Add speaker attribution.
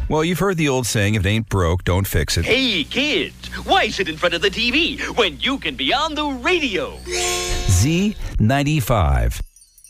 Speaker 1: Well, you've heard the old saying, if it ain't broke, don't fix it.
Speaker 2: Hey, kids, why sit in front of the TV when you can be on the radio?
Speaker 1: Z95.